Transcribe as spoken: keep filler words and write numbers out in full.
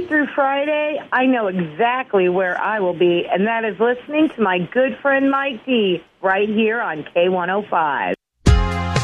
Monday through Friday, I know exactly where I will be, and that is listening to my good friend Mike D right here on K one oh five.